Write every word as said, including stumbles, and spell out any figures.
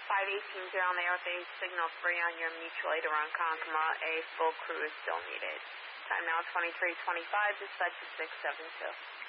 five eighteen zero on the Aerobase, signal three on your mutual aid around Konkoma. A full crew is still needed. Time now twenty-three twenty-five, dispatch is six seven two.